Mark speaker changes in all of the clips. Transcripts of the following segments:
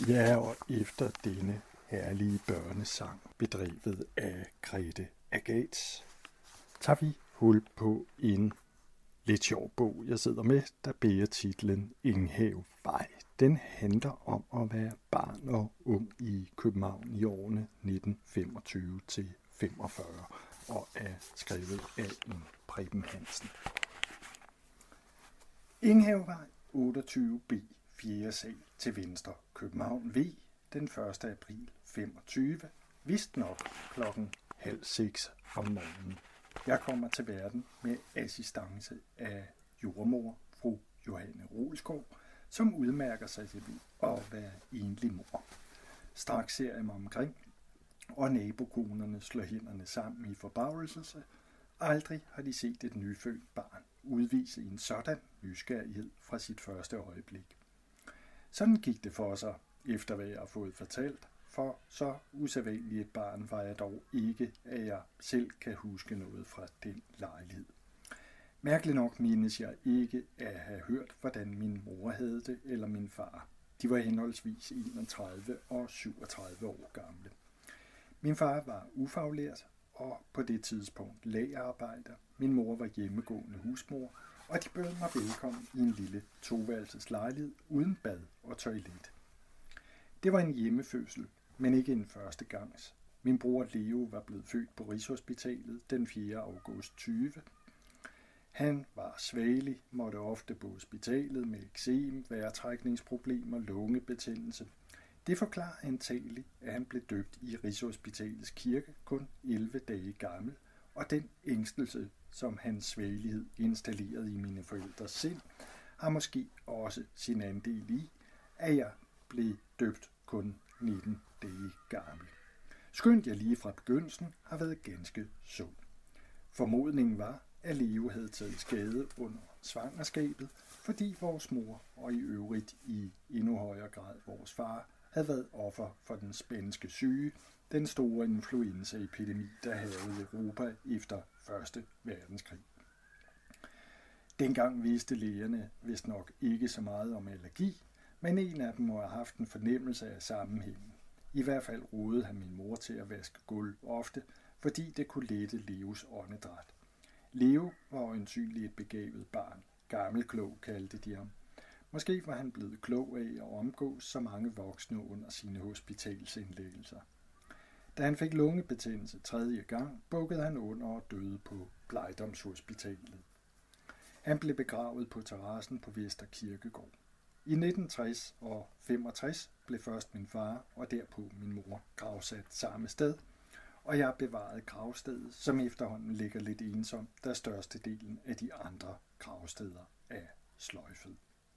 Speaker 1: Ja, og efter denne herlige børnesang, bedrevet af Grete Agats, tager vi hul på en lidt sjov bog, jeg sidder med, der bærer titlen Enghavevej. Den handler om at være barn og ung i København i årene 1925 til 45 og er skrevet af en Preben Hansen. Enghavevej 28B, 4. sal til venstre, København V, den 1. april 25, vist nok klokken 5:30 om morgenen. Jeg kommer til verden med assistance af jordmor, fru Johanne Rolskov, som udmærker sig til at være enlig mor. Straks ser jeg mig omkring, og nabokonerne slår hænderne sammen i forbavselse. Aldrig har de set et nyfødt barn udvise en sådan nysgerrighed fra sit første øjeblik. Sådan gik det for sig, efter hvad jeg har fået fortalt, for så usædvanligt et barn var jeg dog ikke, at jeg selv kan huske noget fra den lejlighed. Mærkeligt nok mindes jeg ikke at have hørt, hvordan min mor havde det, eller min far. De var henholdsvis 31 og 37 år gamle. Min far var ufaglært og på det tidspunkt lagerarbejder. Min mor var hjemmegående husmor, og de bød mig velkommen i en lille toværelses lejlighed uden bad og toilet. Det var en hjemmefødsel, men ikke en første gangs. Min bror Leo var blevet født på Rigshospitalet den 4. august 20. Han var svagelig, måtte ofte på hospitalet med eksem, vejrtrækningsproblemer, lungebetændelse. Det forklarer antageligt, at han blev døbt i Rigshospitalets kirke kun 11 dage gammel, og den ængstelse, som hans svagelighed installerede i mine forældres sind, har måske også sin andel i, at jeg blev døbt kun 19 dage gammel. Skønt jeg lige fra begyndelsen har været ganske sund. Formodningen var, at Leo havde taget skade under svangerskabet, fordi vores mor og i øvrigt i endnu højere grad vores far havde været offer for den spanske syge, den store influenzaepidemi, der hærgede Europa efter 1. verdenskrig. Dengang vidste lægerne vist nok ikke så meget om allergi, men en af dem må have haft en fornemmelse af sammenhængen. I hvert fald rådede han min mor til at vaske gulv ofte, fordi det kunne lette Leos åndedræt. Leo var øjensynligt et begavet barn. Gammelklog kaldte de ham. Måske var han blevet klog af at omgås så mange voksne under sine hospitalsindlæggelser. Da han fik lungebetændelse 3. gang, bukkede han under og døde på Blejdomshospitalet. Han blev begravet på terrassen på Vester Kirkegård. I 1960 og 65 blev først min far og derpå min mor gravsat samme sted, og jeg bevarede gravstedet, som efterhånden ligger lidt ensomt, da størstedelen af de andre gravsteder er sløjfet.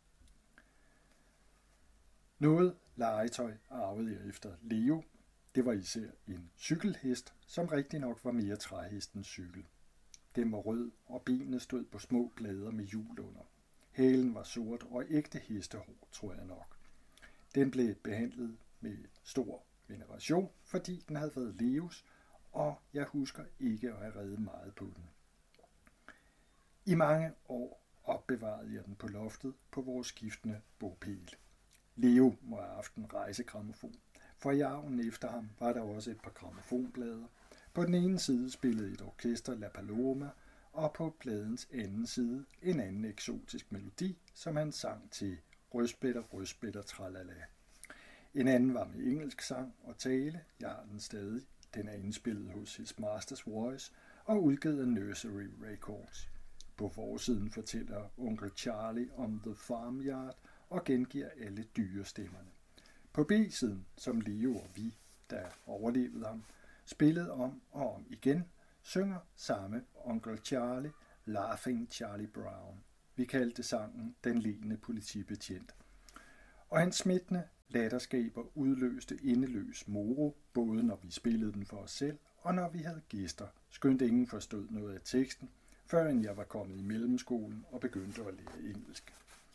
Speaker 1: Noget legetøj arvede jeg efter Leo. Det var især en cykelhest, som rigtig nok var mere træhestens cykel. Den var rød, og benene stod på små plader med hjul under. Halen var sort og ægte hestehår, tror jeg nok. Den blev behandlet med stor veneration, fordi den havde været Leos, og jeg husker ikke at have reddet meget på den. I mange år opbevarede jeg den på loftet på vores skiftende bopæl. Leo må have haft en rejsegrammofon. For i arven efter ham var der også et par grammofonplader. På den ene side spillede et orkester La Paloma, og på pladens anden side en anden eksotisk melodi, som han sang til rødspætter, tralala. En anden var med engelsk sang og tale. Jeg har den stadig. Den er indspillet hos His Master's Voice og udgivet af Nursery Records. På forsiden fortæller onkel Charlie om The Farmyard og gengiver alle dyrestemmerne. På B-siden, som Leo og vi, der overlevede ham, spillede om og om igen, synger samme onkel Charlie, Laughing Charlie Brown. Vi kaldte sangen Den leende politibetjent. Og hans smittende latterskaber udløste endeløs moro, både når vi spillede den for os selv, og når vi havde gæster. Skønt ingen forstod noget af teksten, før jeg var kommet i mellemskolen og begyndte at lære engelsk.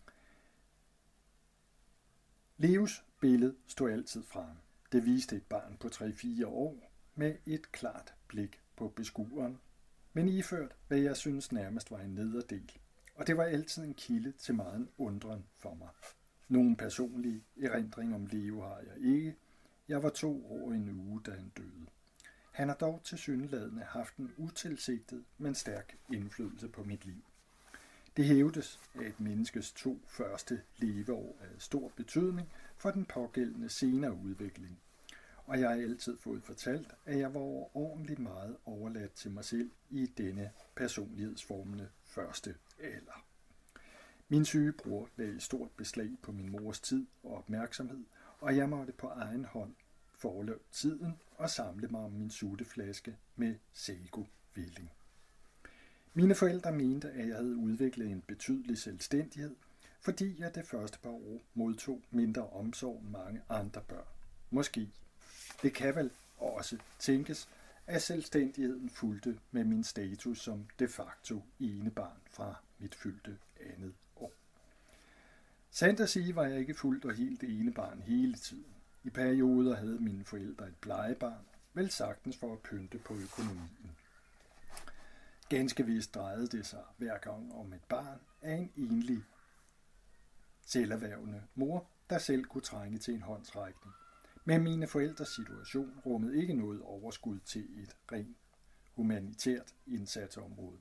Speaker 1: Leos billede stod altid frem. Det viste et barn på 3-4 år med et klart blik på beskueren, men iført, hvad jeg synes nærmest var en nederdel. Og det var altid en kilde til meget undren for mig. Nogen personlig erindring om Leo har jeg ikke. Jeg var 2 år og en uge, da han døde. Han har dog tilsyneladende haft en utilsigtet, men stærk indflydelse på mit liv. Det hævdes, at et menneskes 2 første leveår er af stor betydning for den pågældende senere udvikling. Og jeg har altid fået fortalt, at jeg var overordentligt meget overladt til mig selv i denne personlighedsformende første alder. Min syge bror lagde stort beslag på min mors tid og opmærksomhed, og jeg måtte på egen hånd forløbe tiden og samle mig om min sutteflaske med Sago Velling. Mine forældre mente, at jeg havde udviklet en betydelig selvstændighed, fordi jeg det første par år modtog mindre omsorg end mange andre børn. Måske. Det kan vel også tænkes, at selvstændigheden fulgte med min status som de facto enebarn fra mit fyldte andet år. Sandt at sige var jeg ikke fuldt og helt enebarn hele tiden. I perioder havde mine forældre et plejebarn, vel sagtens for at pynte på økonomien. Ganske vist drejede det sig hver gang om et barn af en enlig, selverhvervende mor, der selv kunne trænge til en håndsrækning. Men mine forældres situation rummede ikke noget overskud til et rent humanitært indsatsområde.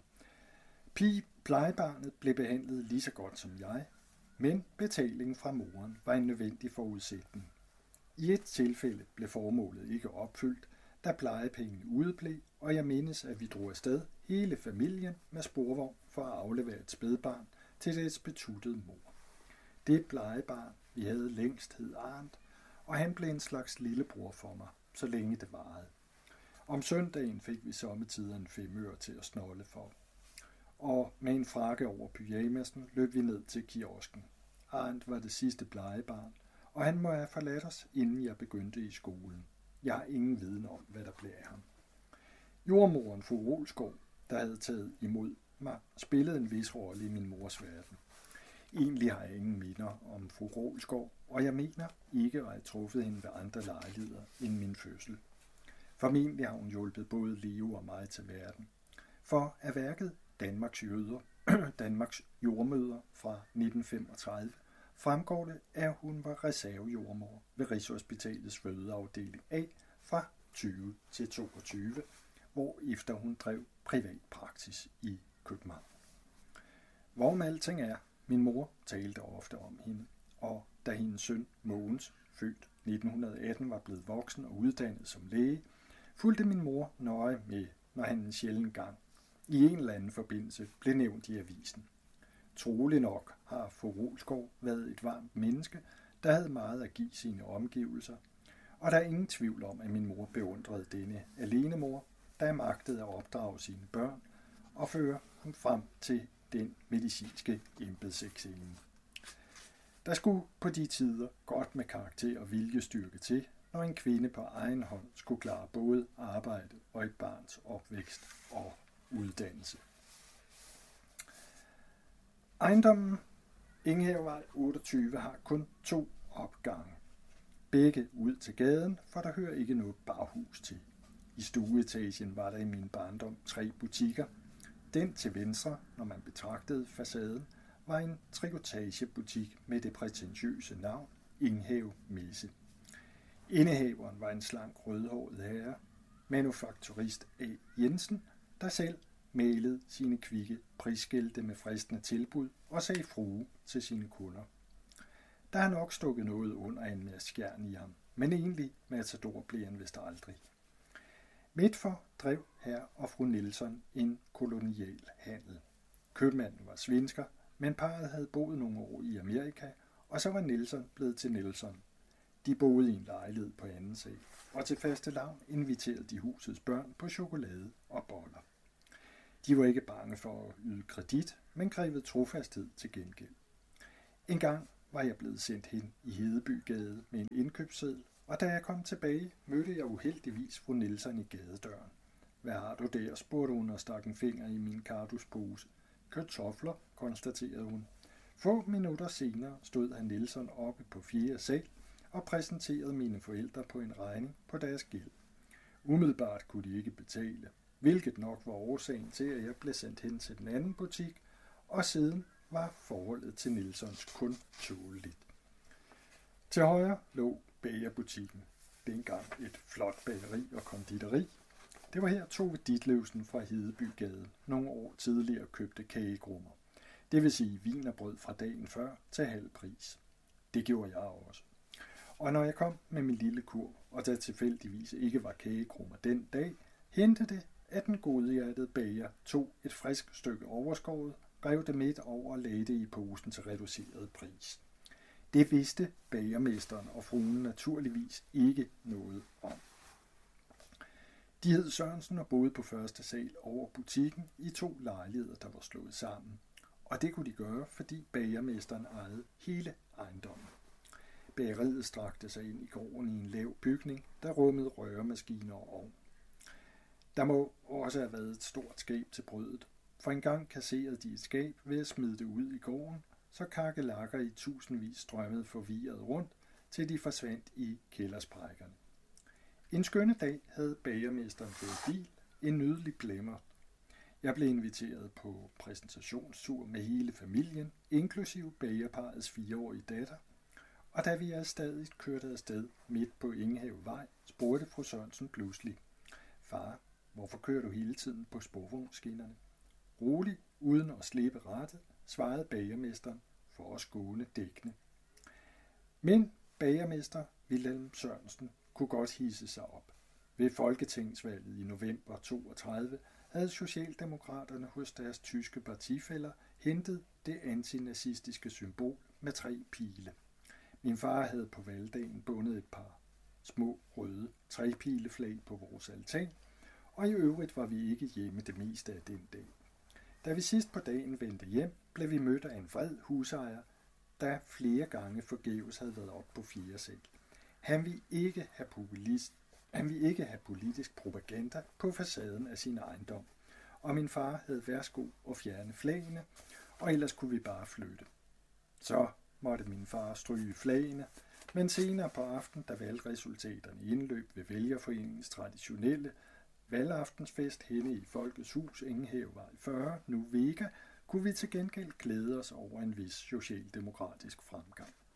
Speaker 1: Plejebarnet blev behandlet lige så godt som jeg, men betalingen fra moren var en nødvendig forudsætning. I et tilfælde blev formålet ikke opfyldt, da plejepengene udeblev, og jeg mindes, at vi drog afsted hele familien med sporvogn for at aflevere et spædbarn til dets betuttede mor. Det plejebarn, vi havde længst, hed Arndt, og han blev en slags lillebror for mig, så længe det varede. Om søndagen fik vi sommetider en 5 øre til at snolde for. Og med en frakke over pyjamasen løb vi ned til kiosken. Arndt var det sidste plejebarn, og han må have forladt os, inden jeg begyndte i skolen. Jeg har ingen viden om, hvad der blev af ham. Jordmoren fru Rolskov, der havde taget imod mig, spillede en vis rolle i min mors verden. Egentlig har jeg ingen minder om fru Rolskov, og jeg mener ikke at have truffet hende ved andre lejligheder end min fødsel. Formentlig har hun hjulpet både Leo og mig til verden. For af værket Danmarks jordmøder fra 1935 fremgår det, at hun var reservejordmor ved Rigshospitalets fødeafdeling A fra 20 til 22, hvorefter hun drev privatpraksis i København. Hvorom alting er, min mor talte ofte om hende, og da hendes søn Mogens, født 1918, var blevet voksen og uddannet som læge, fulgte min mor nøje med, når han en sjælden gang i en eller anden forbindelse blev nævnt i avisen. Trolig nok har fru Rolskov været et varmt menneske, der havde meget at give sine omgivelser, og der er ingen tvivl om, at min mor beundrede denne alenemor, der magtede at opdrage sine børn og føre ham frem til den medicinske embedseksamen. Der skulle på de tider godt med karakter og viljestyrke til, når en kvinde på egen hånd skulle klare både arbejde og et barns opvækst og uddannelse. Ejendommen Enghavevej 28 har kun 2 opgange. Begge ud til gaden, for der hører ikke noget barhus til. I stueetagen var der i min barndom 3 butikker. Den til venstre, når man betragtede facaden, var en trikotagebutik med det prætentiøse navn Enghave Messe. Indehaveren var en slank rødhåret herre, manufakturist A. Jensen, der selv malede sine kvikke prisskilte med fristende tilbud og sagde frue til sine kunder. Der har nok stukket noget under en med skjern i ham, men egentlig matador blev han vist aldrig. Midt for drev herr og fru Nielsen en kolonial handel. Købmanden var svensker, men parret havde boet nogle år i Amerika, og så var Nielsen blevet til Nielsen. De boede i en lejlighed på anden sal, og til fastelavn inviterede de husets børn på chokolade og boller. De var ikke bange for at yde kredit, men krævede trofasthed til gengæld. En gang var jeg blevet sendt hen i Hedebygade med en indkøbsseddel, og da jeg kom tilbage, mødte jeg uheldigvis fru Nielsen i gadedøren. Hvad har du der, spurgte hun og stak en finger i min kartuspose. Kartofler, konstaterede hun. Få minutter senere stod han Nielsen oppe på 4. sal og præsenterede mine forældre på en regning på deres gæld. Umiddelbart kunne de ikke betale, hvilket nok var årsagen til, at jeg blev sendt hen til den anden butik, og siden var forholdet til Nielsens kun tåleligt. Til højre lå bagerbutikken. Dengang et flot bageri og konditori. Det var her Tove Ditlevsen fra Hedebygade nogle år tidligere købte kagegrummer. Det vil sige wienerbrød fra dagen før til halv pris. Det gjorde jeg også. Og når jeg kom med min lille kurv, og der tilfældigvis ikke var kagegrummer den dag, hentede det, at den godhjertede bager tog et frisk stykke overskåret, rev det midt over og lagde det i posen til reduceret pris. Det vidste bagermesteren og fruen naturligvis ikke noget om. De hed Sørensen og boede på første sal over butikken i 2 lejligheder, der var slået sammen. Og det kunne de gøre, fordi bagermesteren ejede hele ejendommen. Bageriet strakte sig ind i gården i en lav bygning, der rummede røremaskiner og ovn. Der må også have været et stort skab til brødet, for engang kasserede de et skab ved at smide det ud i gården, så kakelakker i tusindvis strømmede forvirret rundt, til de forsvandt i kældersprækkerne. En skønne dag havde bagermesteren fået bil, en nydelig blemmer. Jeg blev inviteret på præsentationstur med hele familien, inklusive bagerparrets 4-årige datter, og da vi stadig kørte afsted midt på Ingehavevej, spurgte fru Sørensen pludselig: Far, hvorfor kører du hele tiden på sporvognsskinnerne? Rolig, uden at slippe rattet, svarede bagermesteren for at skåne dækkene. Men bagermester Wilhelm Sørensen kunne godt hisse sig op. Ved folketingsvalget i november 32 havde Socialdemokraterne hos deres tyske partifæller hentet det antinazistiske symbol med 3 pile. Min far havde på valgdagen bundet et par små røde 3-pileflag på vores altan, og i øvrigt var vi ikke hjemme det meste af den dag. Da vi sidst på dagen vendte hjem, blev vi mødt af en vred husejer, der flere gange forgæves havde været op på 4. sal. Han ville ikke have politisk propaganda på facaden af sin ejendom, og min far havde værsgo at fjerne flagene, og ellers kunne vi bare flytte. Så måtte min far stryge flagene, men senere på aften, da valgresultaterne indløb ved vælgerforeningens traditionelle valgaftensfest henne i Folkets Hus Ingehavevej 40, nu Vega, kunne vi til gengæld glæde os over en vis socialdemokratisk fremgang.